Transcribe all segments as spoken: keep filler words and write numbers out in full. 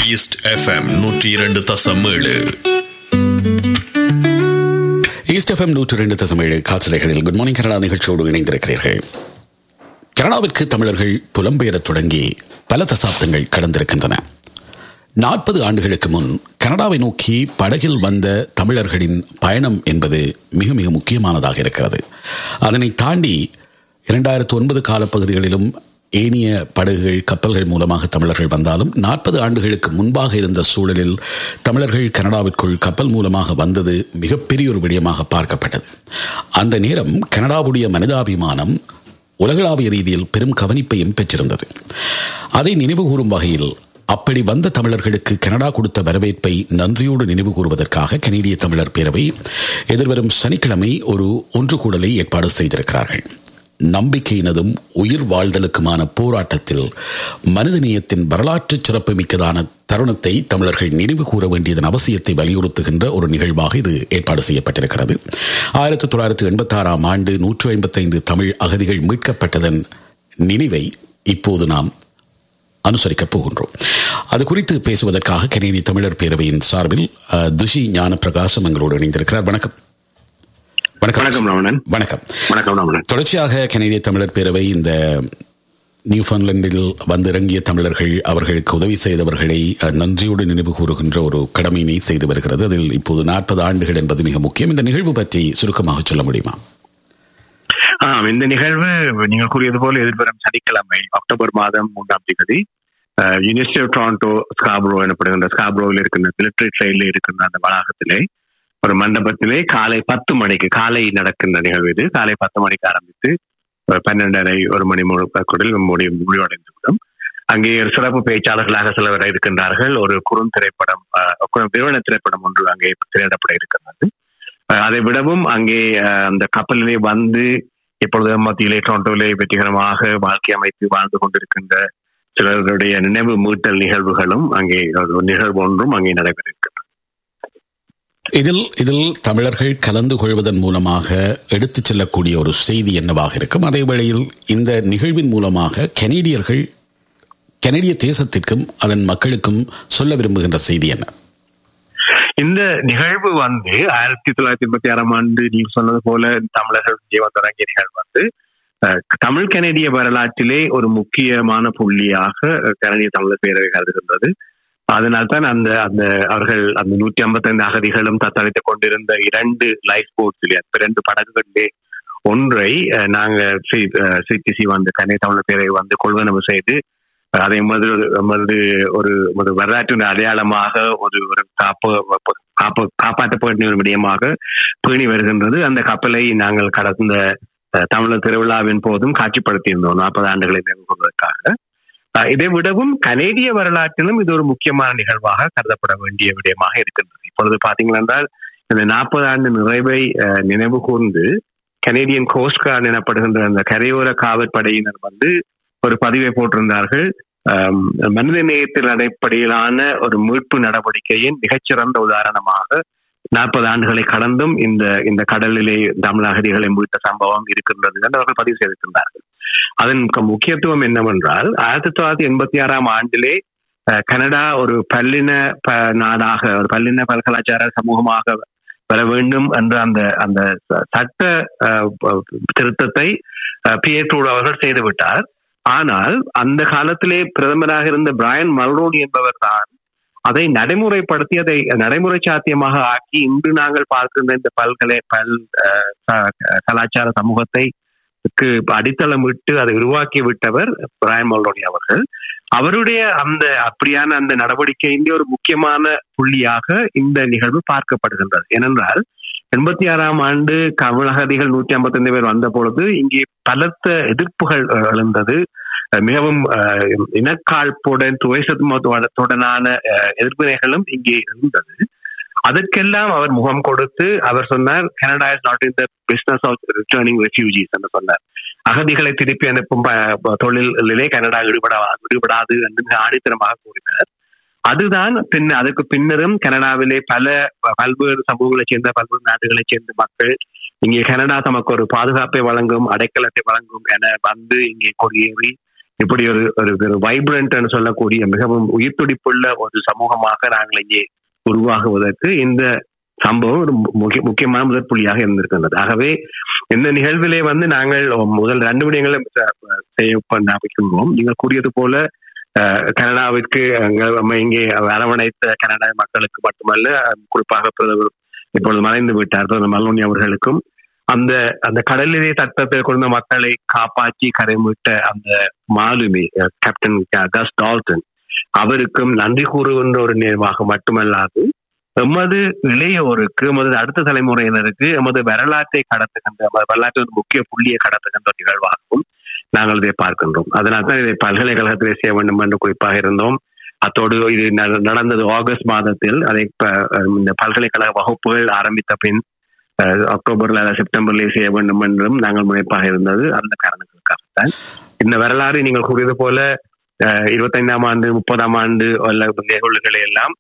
East FM நூற்றி இரண்டு தசம் ஏழு. ஈஸ்ட் எஃப்எம் நூற்றி இரண்டு தசம் ஏழு காற்றலைகளில் குட் மார்னிங் கனடா நிகழ்ச்சியோடு இணைந்திருக்கிறீர்கள். கனடாவிற்கு தமிழர்கள் புலம்பெயரத் தொடங்கி பல தசாப்தங்கள் கடந்திருக்கின்றன. நாற்பது ஆண்டுகளுக்கு முன் கனடாவை நோக்கி படகில் வந்த தமிழர்களின் பயணம் என்பது மிக மிக முக்கியமானதாக இருக்கிறது. அதனை தாண்டி இரண்டாயிரத்து ஒன்பது காலப்பகுதிகளிலும் ஏனைய படகுகள் கப்பல்கள் மூலமாக தமிழர்கள் வந்தாலும் நாற்பது ஆண்டுகளுக்கு முன்பாக இருந்த சூழலில் தமிழர்கள் கனடாவிற்குள் கப்பல் மூலமாக வந்தது மிகப்பெரிய ஒரு விடயமாக பார்க்கப்பட்டது. அந்த நேரம் கனடாவுடைய மனிதாபிமானம் உலகளாவிய ரீதியில் பெரும் கவனிப்பையும் பெற்றிருந்தது. அதை நினைவு கூறும் வகையில் அப்படி வந்த தமிழர்களுக்கு கனடா கொடுத்த வரவேற்பை நன்றியோடு நினைவு கூறுவதற்காக கனேடிய தமிழர் பேரவை எதிர்வரும் சனிக்கிழமை ஒரு ஒன்று கூடலை ஏற்பாடு செய்திருக்கிறார்கள். நம்பிக்கையினதும் உயிர் வாழ்தலுக்குமான போராட்டத்தில் மனிதநேயத்தின் வரலாற்று சிறப்பு மிக்கதான தருணத்தை தமிழர்கள் நினைவு கூற வேண்டியதன் அவசியத்தை வலியுறுத்துகின்ற ஒரு நிகழ்வாக இது ஏற்பாடு செய்யப்பட்டிருக்கிறது. ஆயிரத்தி தொள்ளாயிரத்தி எண்பத்தி ஆறாம் ஆண்டு நூற்று ஐம்பத்தி ஐந்து தமிழ் அகதிகள் மீட்கப்பட்டதன் நினைவை இப்போது நாம் அனுசரிக்கப் போகின்றோம். அது குறித்து பேசுவதற்காக கனேடிய தமிழர் பேரவையின் சார்பில் துஷி ஞான பிரகாசம் எங்களோடு இணைந்திருக்கிறார். வணக்கம். வணக்கம் ரமணன். வணக்கம். வணக்கம் ரமணன். தொடர்ச்சியாக கனேடிய தமிழர் பேரவை இந்த நியூஃபவுண்ட்லாண்டில் வந்திறங்கிய தமிழர்கள் அவர்களுக்கு உதவி செய்தவர்களை நன்றியோடு நினைவு கூறுகின்ற ஒரு கடமையினை செய்து வருகிறது. அதில் இப்போது நாற்பது ஆண்டுகள் என்பது மிக முக்கியம். இந்த நிகழ்வு பற்றி சுருக்கமாக சொல்ல முடியுமா? ஆம், இந்த நிகழ்வு நீங்கள் கூறியது போல எதிர்வரும் சனிக்கிழமை அக்டோபர் மாதம் மூன்றாம் தேதி யூனிவர்சிட்டி ஆஃப் டொரண்டோ ஸ்காப்ரோ எனப்படுகின்ற ஸ்காப்ரோவில் இருக்கின்ற மிலிட்டரி ட்ரெயினில் இருக்கின்ற அந்த வளாகத்திலே ஒரு மண்டபத்திலே காலை பத்து மணிக்கு காலை நடக்கின்ற நிகழ்வு இது. காலை பத்து மணிக்கு ஆரம்பித்து பன்னெண்டரை ஒரு மணி முழுக்கொடில் முடிவு முடிவடைந்துவிடும். அங்கே ஒரு சிறப்பு பேச்சாளர்களாக சிலவர் இருக்கின்றார்கள். ஒரு குறுந்திரைப்படம் விவரண திரைப்படம் ஒன்று அங்கே திரையிடப்பட இருக்கின்றது. அதை விடவும் அங்கே அந்த கப்பலிலே வந்து இப்பொழுது மத்தியிலே டொரண்டோவிலே வெற்றிகரமாக வாழ்க்கை அமைத்து வாழ்ந்து கொண்டிருக்கின்ற சிலருடைய நினைவு மீட்டல் நிகழ்வுகளும் அங்கே நிகழ்வு ஒன்றும் அங்கே நடைபெற இருக்கின்றது. இதில் இதில் தமிழர்கள் கலந்து கொள்வதன் மூலமாக எடுத்துச் செல்லக்கூடிய ஒரு செய்தி என்னவாக இருக்கும்? அதே வேளையில் இந்த நிகழ்வின் மூலமாக கனேடியர்கள் கனேடிய தேசத்திற்கும் அதன் மக்களுக்கும் சொல்ல விரும்புகின்ற செய்தி என்ன? இந்த நிகழ்வு வந்து ஆயிரத்தி தொள்ளாயிரத்தி எண்பத்தி ஆறாம் ஆண்டு நீங்க சொன்னது போல தமிழர்கள் தொடங்கிய நிகழ்வு வந்து தமிழ் கனேடிய வரலாற்றிலே ஒரு முக்கியமான புள்ளியாக கனேடிய தமிழர் பேரவை கருதுகின்றது. அதனால்தான் அந்த அந்த அவர்கள் அந்த நூற்றி ஐம்பத்தி ஐந்து அகதிகளும் தத்தளித்துக் கொண்டிருந்த இரண்டு லைஃப் போட்ஸ் இரண்டு படகுகளிலே ஒன்றை நாங்கள் சிடிசி வந்து கனேடிய தமிழர் பேரவை வந்து கொள்வனவு செய்து அதை மது ஒரு ஒரு வரலாற்று அடையாளமாக ஒரு ஒரு காப்பு காப்பு காப்பாற்றப்பட்ட விடயமாக பேணி வருகின்றது. அந்த கப்பலை நாங்கள் கடந்த தமிழர் திருவிழாவின் போதும் காட்சிப்படுத்தியிருந்தோம் நாற்பது ஆண்டுகளை நினைவு கொள்வதற்காக. இதை விடவும் கனேடிய வரலாற்றிலும் இது ஒரு முக்கியமான நிகழ்வாக கருதப்பட வேண்டிய விடயமாக இருக்கின்றது. இப்பொழுது பார்த்தீங்கன்னா என்றால் இந்த நாற்பது ஆண்டு நிறைவை நினைவு கூர்ந்து கனேடியன் கோஸ்ட் கார்டு எனப்படுகின்ற அந்த கரையோர காவற்படையினர் வந்து ஒரு பதிவை போட்டிருந்தார்கள். மனித நேயத்தின் அடிப்படையிலான ஒரு மீட்பு நடவடிக்கையின் மிகச்சிறந்த உதாரணமாக நாற்பது ஆண்டுகளை கடந்தும் இந்த இந்த கடலிலே தமிழ் அகதிகளை மீட்ட சம்பவம் இருக்கின்றது என்று அவர்கள் பதிவு செய்திருக்கின்றார்கள். அதன் முக்கியத்துவம் என்னவென்றால் ஆயிரத்தி தொள்ளாயிரத்தி எண்பத்தி ஆறாம் ஆண்டிலே கனடா ஒரு பல்லின நாடாக ஒரு பல்லின பல்கலாச்சார சமூகமாக வர வேண்டும் என்ற அந்த அந்த சட்ட திருத்தத்தை பியர் ட்ரூடோ அவர்கள் செய்துவிட்டார். ஆனால் அந்த காலத்திலே பிரதமராக இருந்த பிரையன் மல்ரோனி என்பவர் தான் அதை நடைமுறைப்படுத்தி அதை நடைமுறை சாத்தியமாக ஆக்கி இன்று நாங்கள் பார்க்கின்ற இந்த பல்கலை பல் கலாச்சார சமூகத்தை அடித்தளம் விட்டு அதை உருவாக்கி விட்டவர் பிரையன் மல்ரோனி அவர்கள். அவருடைய அந்த அப்படியான அந்த நடவடிக்கையின் ஒரு முக்கியமான புள்ளியாக இந்த நிகழ்வு பார்க்கப்படுகின்றது. ஏனென்றால் எண்பத்தி ஆறாம் ஆண்டு தமிழகதிகள் நூற்றி ஐம்பத்தி ஐந்து பேர் வந்த பொழுது இங்கே பலத்த எதிர்ப்புகள் எழுந்தது. மிகவும் இனக்காழ்ப்புடன் துவேஷத்துடனான எதிர்ப்பினைகளும் இங்கே இருந்தது. அதற்கெல்லாம் அவர் முகம் கொடுத்து அவர் சொன்னார், Canada is not in the business of returning refugees என்று சொன்னார். அகதிகளை திருப்பி அனுப்பும் தொழிலிலே கனடா ஈடுபட ஈடுபடாது என்று ஆணித்தரமாக கூறினார். அதுதான் பின் அதுக்கு பின்னரும் கனடாவிலே பல பல்வேறு சமூகங்களைச் சேர்ந்த பல்வேறு நாடுகளைச் சேர்ந்த மக்கள் இங்கே கனடா தமக்கு ஒரு பாதுகாப்பை வழங்கும், அடைக்கலத்தை வழங்கும் என வந்து இங்கே குடியேறி இப்படி ஒரு ஒரு வைப்ரண்ட் சொல்லக்கூடிய மிகவும் உயிர்த்துடிப்புள்ள ஒரு சமூகமாக நாங்கள் இங்கே உருவாகுவதற்கு இந்த சம்பவம் ஒரு முக்கிய முக்கியமான முதற் புள்ளியாக இருந்திருக்கின்றது. ஆகவே இந்த நிகழ்விலே வந்து நாங்கள் முதல் ரெண்டு விடயங்களை செய்யப்போம். நீங்கள் கூறியது போல கனடாவிற்கு இங்கே அரவணைத்த கனடா மக்களுக்கு மட்டுமல்ல, குறிப்பாக பிரதமர் இப்பொழுது மறைந்து விட்டார் பிரதமர் மல்னோனி அவர்களுக்கும் அந்த அந்த கடலிலே தத்தத்தை கொண்ட மக்களை காப்பாற்றி கரைமிட்ட அந்த மாலுமி கேப்டன் கஸ் டால்டன் அவருக்கும் நன்றி கூறுகின்ற ஒரு நினைவாக மட்டுமல்லாது எமது இளையோருக்கு எமது அடுத்த தலைமுறையினருக்கு எமது வரலாற்றை கடத்துகின்ற வரலாற்று ஒரு முக்கிய புள்ளியை கடத்துகின்ற நிகழ்வாகவும் நாங்கள் இதை பார்க்கின்றோம். அதனால தான் இதை பல்கலைக்கழகத்திலே செய்ய வேண்டும் என்று குறிப்பாக இருந்தோம். அத்தோடு இது நடந்தது ஆகஸ்ட் மாதத்தில். அதை இந்த பல்கலைக்கழக வகுப்புகள் ஆரம்பித்த பின் அக்டோபர்ல செப்டம்பர்லேயே செய்ய வேண்டும் என்றும் நாங்கள் முனைப்பாக இருந்தது. அந்த காரணங்களுக்காகத்தான் இந்த வரலாறு நீங்கள் கூறியது போல இருபத்தைந்தாம் ஆண்டு முப்பதாம் ஆண்டு நிகழ்வுகளை எல்லாம்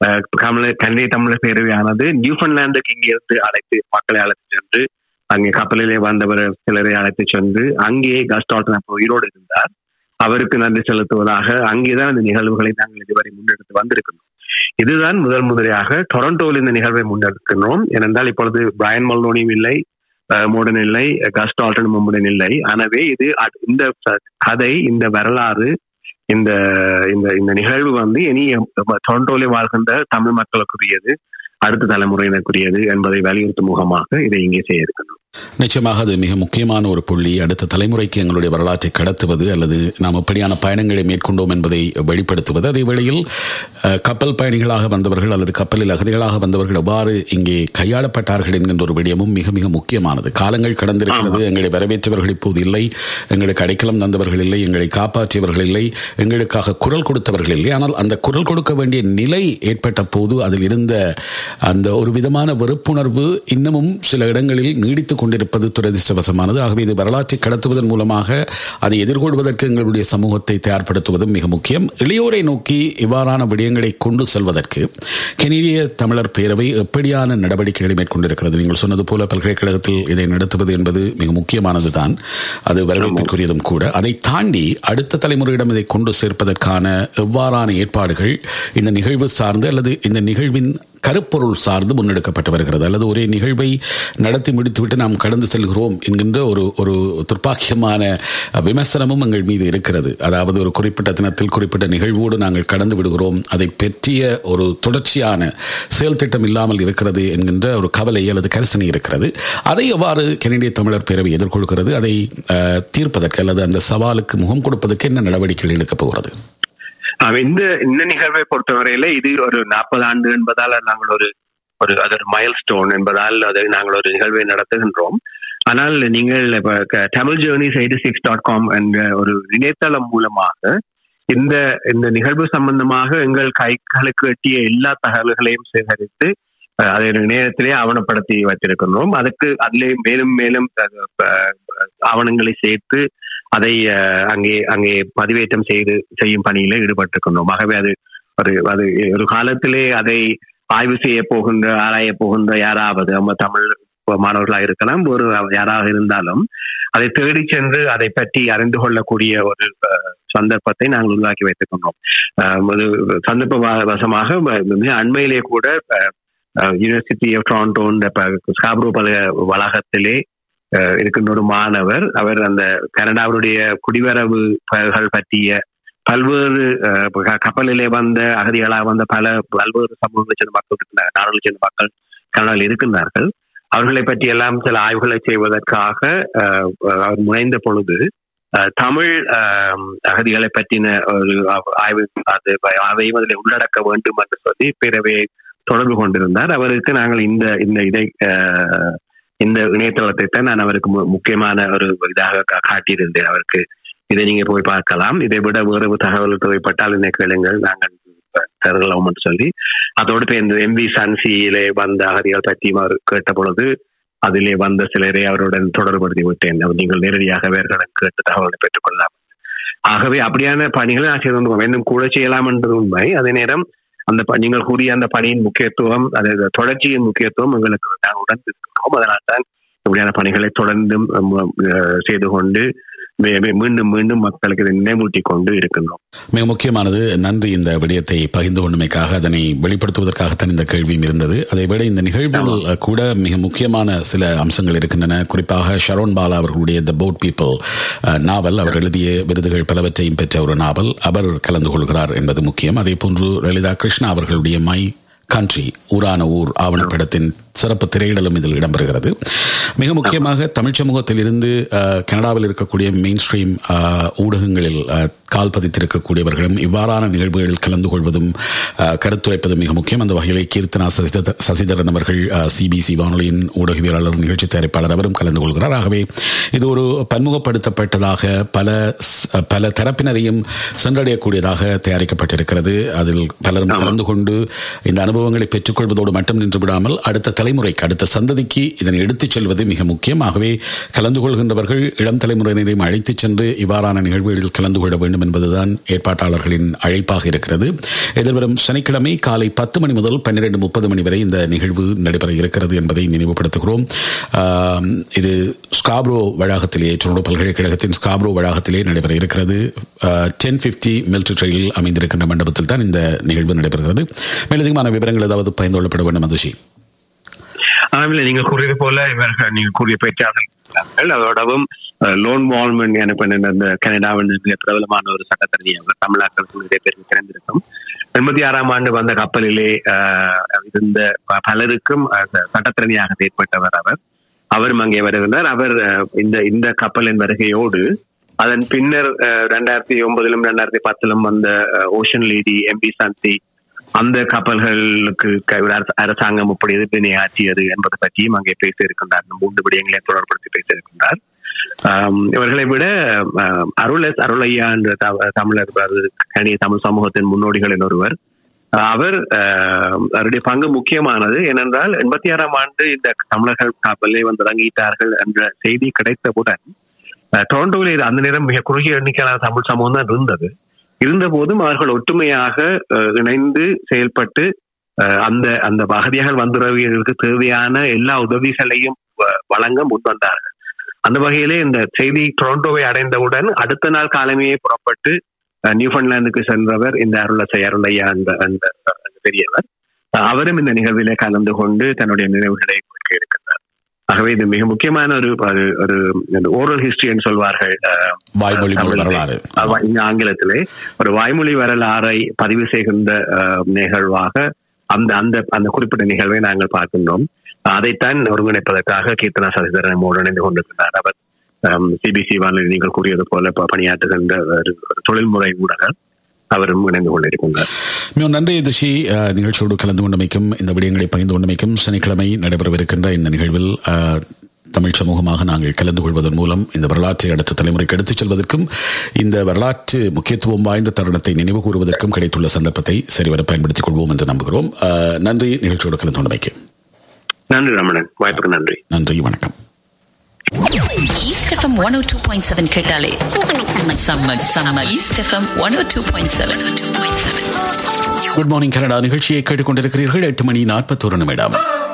கனடிய தமிழர் பேரவையானது நியூஃபன்லாந்துக்கு இங்கிருந்து அழைத்து மக்களை அழைத்து சென்று அங்கே கப்பலிலே வந்தவர் சிலரை அழைத்து சென்று அங்கே கஸ் டால்டன் உயிரோடு இருந்தார். அவருக்கு நன்றி செலுத்துவதாக அங்கேதான் இந்த நிகழ்வுகளை நாங்கள் இதுவரை முன்னெடுத்து வந்திருக்கிறோம். இதுதான் முதல் முதலாக டொரண்டோவில் இந்த நிகழ்வை முன்னெடுக்கிறோம். ஏனென்றால் இப்பொழுது பிரையன் மல்னோனியும் இல்லை, மோடன் இல்லை, கஸ் டால்டன் மும்முடன் இல்லை. எனவே இது இந்த கதை, இந்த வரலாறு, இந்த இந்த நிகழ்வு வந்து இனி டொரண்டோவில் வாழ்கின்ற தமிழ் மக்களுக்குரியது, அடுத்த தலைமுறையினருக்குரியது என்பதை வலியுறுத்தும் முகமாக இதை இங்கே செய்ய இருக்கணும். நிச்சயமாக அது மிக முக்கியமான ஒரு புள்ளி. அடுத்த தலைமுறைக்கு எங்களுடைய வரலாற்றை கடத்துவது அல்லது நாம் எப்படியான பயணங்களை மேற்கொண்டோம் என்பதை வெளிப்படுத்துவது. அதே வேளையில் கப்பல் பயணிகளாக வந்தவர்கள் அல்லது கப்பலில் அகதிகளாக வந்தவர்கள் எவ்வாறு இங்கே கையாளப்பட்டார்கள் என்கின்ற ஒரு விடயமும் மிக மிக முக்கியமானது. காலங்கள் கடந்திருக்கிறது. எங்களை வரவேற்றவர்கள் இப்போது இல்லை, எங்களுக்கு அடைக்கலம் தந்தவர்கள் இல்லை, எங்களை காப்பாற்றியவர்கள் இல்லை, எங்களுக்காக குரல் கொடுத்தவர்கள் இல்லை. ஆனால் அந்த குரல் கொடுக்க வேண்டிய நிலை ஏற்பட்ட போது அதில் இருந்த அந்த ஒரு விதமான வெறுப்புணர்வு இன்னமும் சில இடங்களில் நீடித்துக் கொண்டிருப்பது துரதிர்ஷ்டவசமானது. ஆகவே இது வரலாற்றை கடத்துவதன் மூலமாக அதை எதிர்கொள்வதற்கு எங்களுடைய சமூகத்தை தயார்படுத்துவதும் மிக முக்கியம். இளையோரை நோக்கி இவ்வாறான விடயங்களை கொண்டு செல்வதற்கு கனடிய தமிழர் பேரவை எப்படியான நடவடிக்கைகளை மேற்கொண்டிருக்கிறது? நீங்கள் சொன்னது போல பல்கலைக்கழகத்தில் இதை நடத்துவது என்பது மிக முக்கியமானது தான், அது வரவேற்பிற்குரியதும் கூட. அதை தாண்டி அடுத்த தலைமுறையிடம் இதை கொண்டு சேர்ப்பதற்கான எவ்வாறான ஏற்பாடுகள் இந்த நிகழ்வு சார்ந்து அல்லது இந்த நிகழ்வின் கருப்பொருள் சார்ந்து முன்னெடுக்கப்பட்டு வருகிறது? அல்லது ஒரே நிகழ்வை நடத்தி முடித்துவிட்டு நாம் கடந்து செல்கிறோம் என்கின்ற ஒரு ஒரு துர்ப்பாக்கியமான விமர்சனமும் எங்கள் மீது இருக்கிறது. அதாவது ஒரு குறிப்பிட்ட தினத்தில் குறிப்பிட்ட நிகழ்வோடு நாங்கள் கடந்து விடுகிறோம், அதை பற்றிய ஒரு தொடர்ச்சியான செயல் திட்டம் இல்லாமல் இருக்கிறது என்கின்ற ஒரு கவலை அல்லது கரிசனை இருக்கிறது. அதை எவ்வாறு கனடிய தமிழர் பேரவை எதிர்கொள்கிறது? அதை தீர்ப்பதற்கு அல்லது அந்த சவாலுக்கு முகம் கொடுப்பதற்கு என்ன நடவடிக்கைகள் எடுக்கப் போகிறது? இந்த இந்த நிகழ்வை பொறுத்தவரையில இது ஒரு நாற்பது ஆண்டு என்பதால் நாங்கள் ஒரு ஒரு அது ஒரு மைல் ஸ்டோன் என்பதால் அதை நாங்கள் ஒரு நிகழ்வை நடத்துகின்றோம். ஆனால் நீங்கள் Tamil journeys eighty six dot com என்ற ஒரு இணையதளம் மூலமாக இந்த இந்த நிகழ்வு சம்பந்தமாக எங்கள் கைகளுக்கு எட்டிய எல்லா தகவல்களையும் சேகரித்து அதை நேரத்திலே ஆவணப்படுத்தி வைத்திருக்கின்றோம். அதுக்கு அதிலே மேலும் மேலும் ஆவணங்களை சேர்த்து அதை அங்கே அங்கே பதிவேற்றம் செய்து செய்யும் பணியில ஈடுபட்டிருக்கின்றோம். ஆகவே அது ஒரு அது ஒரு காலத்திலே அதை ஆய்வு செய்ய போகின்ற ஆராய போகின்ற யாராவது நம்ம தமிழ் மாணவர்களாக இருக்கலாம், ஒரு யாராக இருந்தாலும் அதை தேடி சென்று அதை பற்றி அறிந்து கொள்ளக்கூடிய ஒரு சந்தர்ப்பத்தை நாங்கள் உருவாக்கி வைத்திருக்கின்றோம். அது சந்தர்ப்ப வசமாக அண்மையிலே கூட யூனிவர்சிட்டி ஆஃப் டொரண்டோ ஸ்காப்ரோ பல்கலை வளாகத்திலே இருக்கின்ற ஒரு மாணவர், அவர் அந்த கனடாவுடைய குடிவரவுகள் பற்றிய பல்வேறு கப்பலிலே வந்த அகதிகளாக வந்த பல பல்வேறு சமூகங்களை சேர்ந்த மக்கள் நாடுகளை சேர்ந்த மக்கள் கனடாவில் இருக்கின்றார்கள். அவர்களை பற்றி எல்லாம் சில ஆய்வுகளை செய்வதற்காக அவர் முனைந்த பொழுது தமிழ் அகதிகளை பற்றின ஒரு ஆய்வு அது அதையும் அதில் உள்ளடக்க வேண்டும் என்று சொல்லி பிறவே தொடர்பு கொண்டிருந்தார். அவருக்கு நாங்கள் இந்த இந்த இதை இந்த இணையதளத்தை தான் நான் அவருக்கு முக்கியமான ஒரு இதாக காட்டியிருந்தேன். அவருக்கு இதை நீங்க போய் பார்க்கலாம், இதை விட வேறு தகவல் தேவைப்பட்டால் என்னை கேளுங்கள், நாங்கள் தரலாம் என்று சொல்லி அதோடு இந்த எம்பி சன்சியிலே வந்த அகதிகள் பற்றியும் அவர் கேட்ட பொழுது அதிலே வந்த சிலரை அவருடன் தொடர்படுத்தி விட்டேன். நீங்கள் நேரடியாக வேறுடன் கேட்டு தகவலை பெற்றுக் கொள்ளலாம். ஆகவே அப்படியான பணிகளை நான் செய்து கொண்டு இன்னும் கூட செய்யலாம் என்றது உண்மை. அதே நேரம் அந்த நீங்கள் கூறிய அந்த பணியின் முக்கியத்துவம், அதாவது தொடர்ச்சியின் முக்கியத்துவம் எங்களுக்கு நாங்கள் உடன் இருக்கிறோம். அதனால்தான் இப்படியான பணிகளை தொடர்ந்து செய்து கொண்டு மீண்டும் மீண்டும் மக்களுக்கு இதை நினைவூட்டி கொண்டு இருக்கின்றோம். மிக முக்கியமானது. நன்றி இந்த விடயத்தை பகிர்ந்து கொண்டமைக்காக. அதனை வெளிப்படுத்துவதற்காகத்தான் இந்த கேள்வியும் இருந்தது. அதை விட இந்த நிகழ்வில் கூட மிக முக்கியமான சில அம்சங்கள் இருக்கின்றன. குறிப்பாக ஷரோன் பாலா அவர்களுடைய த போட் பீப்பிள் நாவல், அவர் எழுதிய விருதுகள் பலவற்றையும் பெற்ற ஒரு நாவல், அவர் கலந்து கொள்கிறார் என்பது முக்கியம். அதே போன்று லலிதா கிருஷ்ணா அவர்களுடைய மை கண்ட்ரி, ஊரான ஊர் ஆவணப்படத்தின் சிறப்பு திரையிடலும் இதில் இடம்பெறுகிறது. மிக முக்கியமாக தமிழ் சமூகத்தில் இருந்து கனடாவில் இருக்கக்கூடிய மெயின் ஸ்ட்ரீம் ஊடகங்களில் கால் பதித்திருக்கக்கூடியவர்களும் இவ்வாறான நிகழ்வுகளில் கலந்து கொள்வதும் கருத்துரைப்பதும் மிக முக்கியம். அந்த வகையிலே கீர்த்தனா சசிதரன் அவர்கள் சிபிசி வானொலியின் ஊடகவியலாளர், நிகழ்ச்சி தயாரிப்பாளர், அவரும் கலந்து கொள்கிறார். ஆகவே இது ஒரு பன்முகப்படுத்தப்பட்டதாக பல பல தரப்பினரையும் சென்றடையக்கூடியதாக தயாரிக்கப்பட்டிருக்கிறது. அதில் பலரும் கலந்து கொண்டு இந்த அனுபவங்களை பெற்றுக்கொள்வதோடு மட்டும் நின்று விடாமல் அடுத்த தலைமுறைக்கு, அடுத்த சந்ததிக்கு இதனை எடுத்துச் செல்வது மிக முக்கியம். ஆகவே கலந்து கொள்கின்றவர்கள் இளம் தலைமுறையினரையும் அழைத்துச் சென்று இவ்வாறான நிகழ்வுகளில் கலந்து கொள்ள வேண்டும் என்பதுதான் ஏற்பாட்டாளர்களின் அழைப்பாக இருக்கிறது. எதிர்வரும் சனிக்கிழமை காலை பத்து மணி முதல் பன்னிரண்டு முப்பது மணி வரை இந்த நிகழ்வு நடைபெற இருக்கிறது என்பதை நினைவுபடுத்துகிறோம். இது ஸ்காப்ரோ வளாகத்திலே, டொரண்டோ பல்கலைக்கழகத்தின் ஸ்காப்ரோ வளாகத்திலே நடைபெற இருக்கிறது. டென் பிப்டி மில்ட்ரி ட்ரெயில் அமைந்திருக்கின்ற மண்டபத்தில் தான் இந்த நிகழ்வு நடைபெறுகிறது. மேலதிகமான விவரங்கள் ஏதாவது பகிர்ந்து கொள்ளப்பட வேண்டும் மதுஷி? ஆனால் நீங்கள் கூறியது போல இவர்கள் நீங்கள் கூறிய பேச்சாளர்கள் அதோடவும் லோன் வால்மன் எனப்பட்ட அந்த கனடாவின் மிக பிரபலமான ஒரு சட்டத்தரணியாக தமிழாக்களுக்கு நிறைய பேருக்கு தெரிந்திருக்கும். எண்பத்தி ஆறாம் ஆண்டு வந்த கப்பலிலே இருந்த பலருக்கும் சட்டத்தரணியாக செயற்பட்டவர் அவர். அவரும் அங்கே வருகின்றார். அவர் இந்த இந்த கப்பலின் வருகையோடு அதன் பின்னர் ரெண்டாயிரத்தி ஒன்பதிலும் ரெண்டாயிரத்தி பத்திலும் வந்த ஓஷன் லேடி, எம்பி சாந்தி, அந்த கப்பல்களுக்கு அரசாங்கம் எப்படி எதிர்ப்பினை ஆற்றியது என்பதை பற்றியும் அங்கே பேச இருக்கின்றார். மூன்று விடயங்களை தொடர்படுத்தி பேச இருக்கின்றார். இவர்களை விட அருளஸ் அருளையா என்ற தமிழர் கணிய தமிழ் சமூகத்தின் முன்னோடிகளில் ஒருவர். அவர் அவருடைய பங்கு முக்கியமானது. ஏனென்றால் எண்பத்தி ஆறாம் ஆண்டு இந்த தமிழர்கள் கப்பலை வந்து இறங்கிட்டார்கள் என்ற செய்தி கிடைத்தவுடன் டொரண்டோவில் அந்த நேரம் மிக குறுகிய எண்ணிக்கையான தமிழ் சமூகம் தான் இருந்தது. இருந்த போதும் அவர்கள் ஒற்றுமையாக இணைந்து செயல்பட்டு அந்த அந்த அகதியாக வந்துறவர்களுக்கு தேவையான எல்லா உதவிகளையும் வழங்க முன்வந்தார்கள். அந்த வகையிலே இந்த செய்தி டொரண்டோவை அடைந்தவுடன் அடுத்த நாள் காலமையே புறப்பட்டு நியூஃபவுண்ட்லாந்துக்கு சென்றவர் இந்த அருளசை அருளையா அந்த பெரியவர். அவரும் இந்த நிகழ்விலே கலந்து கொண்டு தன்னுடைய நினைவுகளை இருக்கின்றார். ஆகவே இது மிக முக்கியமான ஒரு ஒரு ஓரல் ஹிஸ்டரி சொல்வார்கள் ஆங்கிலத்திலே, ஒரு வாய்மொழி வரலாறை பதிவு செய்கின்ற நிகழ்வாக அந்த அந்த அந்த குறிப்பிட்ட நிகழ்வை நாங்கள் பார்க்கின்றோம். அதைத்தான் ஒருங்கிணைப்பதற்காக கீர்த்தனா சசிதரன் நம்மோடு இணைந்து கொண்டிருக்கிறார். அவர் சிபிசி வானொலி நீங்கள் கூறியது போல பணியாற்றுகின்ற தொழில்முறை ஊடகர், அவரும் இணைந்து கொண்டிருக்கின்றார். மிக நன்றி திஷி, நிகழ்ச்சியோடு கலந்து கொண்டமைக்கும் இந்த விடயங்களை பகிர்ந்து கொண்டமைக்கும். சனிக்கிழமை நடைபெறவிருக்கின்ற இந்த நிகழ்வில் தமிழ் சமூகமாக நாங்கள் கலந்து கொள்வதன் மூலம் இந்த வரலாற்றை அடுத்த தலைமுறைக்கு எடுத்துச் செல்வதற்கும் இந்த வரலாற்று முக்கியத்துவம் வாய்ந்த தருணத்தை நினைவு கூறுவதற்கும் கிடைத்துள்ள சந்தர்ப்பத்தை சரிவர பயன்படுத்திக் கொள்வோம் என்று நம்புகிறோம். நன்றி நிகழ்ச்சியோடு கலந்து கொண்டமைக்கு. நன்றி ரமணன், வாய்ப்புக்கு நன்றி. நன்றி, வணக்கம். East F M one oh two point seven கேட்டாலே summer summer East F M one oh two point seven. Good morning Canada நிகழ்ச்சியை கேட்டுக்கொண்டிருக்கிறீர்கள். எட்டு மணி நாற்பத்தொரு நிமிடம்.